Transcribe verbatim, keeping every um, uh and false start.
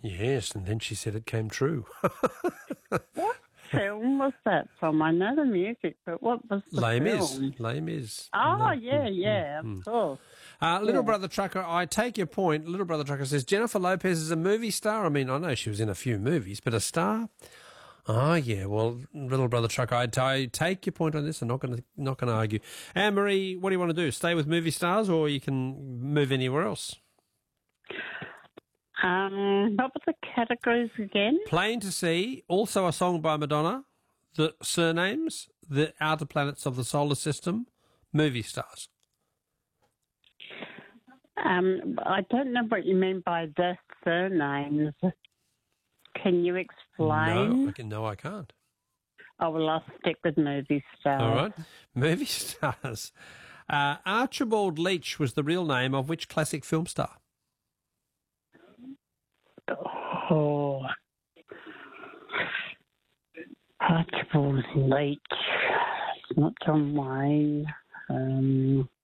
Yes, and then she said it came true. What film was that from? I know the music, but what was the Les film? Mis. Les Mis. Oh, No. yeah, Mm, yeah, mm, of mm. course. Uh, Little Yeah. Brother Trucker, I take your point. Little Brother Trucker says, Jennifer Lopez is a movie star. I mean, I know she was in a few movies, but a star? Oh, yeah, well, Little Brother Trucker, I, t- I take your point on this. I'm not going to not going to argue. Anne-Marie, what do you want to do? Stay with movie stars or you can move anywhere else? Um, what were the categories again? Plain to See, also a song by Madonna, The Surnames, The Outer Planets of the Solar System, movie stars. Um, I don't know what you mean by the surnames. Can you explain? No, I can, no, I can't. Oh, well, I'll stick with movie stars. All right. Movie stars. Uh, Archibald Leach was the real name of which classic film star? Oh. Archibald Leach. It's not John Wayne. Um,